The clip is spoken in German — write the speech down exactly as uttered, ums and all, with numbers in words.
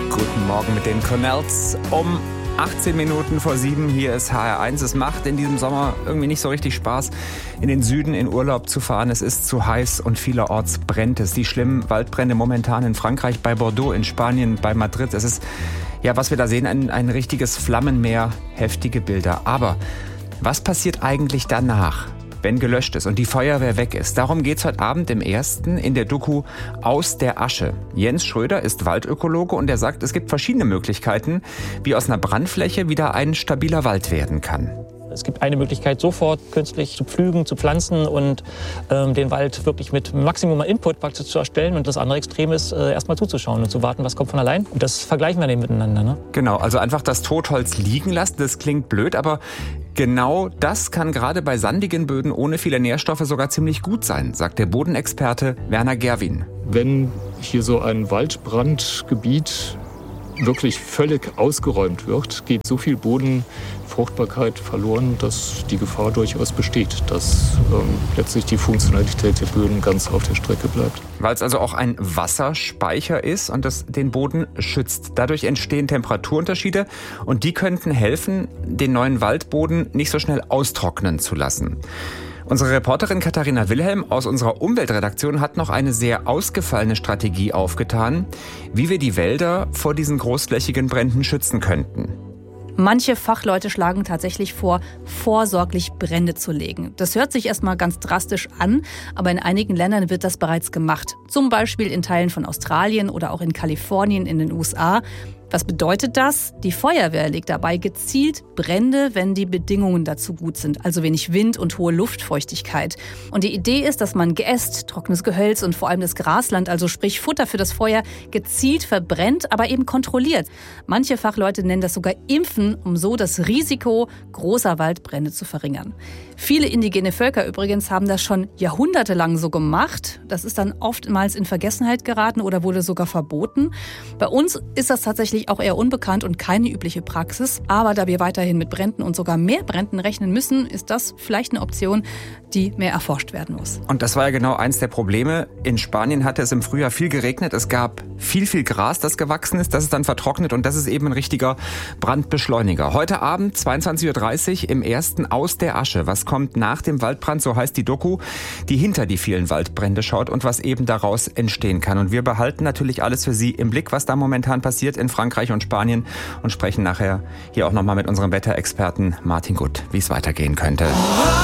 Guten Morgen mit den Cornells um achtzehn Minuten vor sieben. Hier ist H R eins. Es macht in diesem Sommer irgendwie nicht so richtig Spaß, in den Süden in Urlaub zu fahren. Es ist zu heiß und vielerorts brennt es. Die schlimmen Waldbrände momentan in Frankreich, bei Bordeaux, in Spanien, bei Madrid. Es ist, ja, was wir da sehen, ein, ein richtiges Flammenmeer, heftige Bilder. Aber was passiert eigentlich danach, wenn gelöscht ist und die Feuerwehr weg ist? Darum geht's heute Abend im Ersten in der Doku Aus der Asche. Jens Schröder ist Waldökologe und er sagt, es gibt verschiedene Möglichkeiten, wie aus einer Brandfläche wieder ein stabiler Wald werden kann. Es gibt eine Möglichkeit, sofort künstlich zu pflügen, zu pflanzen und ähm, den Wald wirklich mit Maximum Input praktisch zu erstellen. Und das andere Extrem ist, äh, erst mal zuzuschauen und zu warten, was kommt von allein. Und das vergleichen wir dann miteinander. Ne? Genau, also einfach das Totholz liegen lassen, das klingt blöd, aber genau das kann gerade bei sandigen Böden ohne viele Nährstoffe sogar ziemlich gut sein, sagt der Bodenexperte Werner Gerwin. Wenn hier so ein Waldbrandgebiet wirklich völlig ausgeräumt wird, geht so viel Bodenfruchtbarkeit verloren, dass die Gefahr durchaus besteht, dass ähm, letztlich die Funktionalität der Böden ganz auf der Strecke bleibt. Weil es also auch ein Wasserspeicher ist und das den Boden schützt. Dadurch entstehen Temperaturunterschiede und die könnten helfen, den neuen Waldboden nicht so schnell austrocknen zu lassen. Unsere Reporterin Katharina Wilhelm aus unserer Umweltredaktion hat noch eine sehr ausgefallene Strategie aufgetan, wie wir die Wälder vor diesen großflächigen Bränden schützen könnten. Manche Fachleute schlagen tatsächlich vor, vorsorglich Brände zu legen. Das hört sich erstmal ganz drastisch an, aber in einigen Ländern wird das bereits gemacht. Zum Beispiel in Teilen von Australien oder auch in Kalifornien in den U S A. Was bedeutet das? Die Feuerwehr legt dabei gezielt Brände, wenn die Bedingungen dazu gut sind, also wenig Wind und hohe Luftfeuchtigkeit. Und die Idee ist, dass man Geäst, trockenes Gehölz und vor allem das Grasland, also sprich Futter für das Feuer, gezielt verbrennt, aber eben kontrolliert. Manche Fachleute nennen das sogar Impfen, um so das Risiko großer Waldbrände zu verringern. Viele indigene Völker übrigens haben das schon jahrhundertelang so gemacht. Das ist dann oftmals in Vergessenheit geraten oder wurde sogar verboten. Bei uns ist das tatsächlich auch eher unbekannt und keine übliche Praxis. Aber da wir weiterhin mit Bränden und sogar mehr Bränden rechnen müssen, ist das vielleicht eine Option, die mehr erforscht werden muss. Und das war ja genau eins der Probleme. In Spanien hatte es im Frühjahr viel geregnet. Es gab viel, viel Gras, das gewachsen ist. Das ist dann vertrocknet und das ist eben ein richtiger Brandbeschleuniger. Heute Abend, zweiundzwanzig Uhr dreißig, im Ersten Aus der Asche. Was kommt nach dem Waldbrand? So heißt die Doku, die hinter die vielen Waldbrände schaut und was eben daraus entstehen kann. Und wir behalten natürlich alles für Sie im Blick, was da momentan passiert in Frankreich und Spanien und sprechen nachher hier auch nochmal mit unserem Wetterexperten Martin Gutt, wie es weitergehen könnte.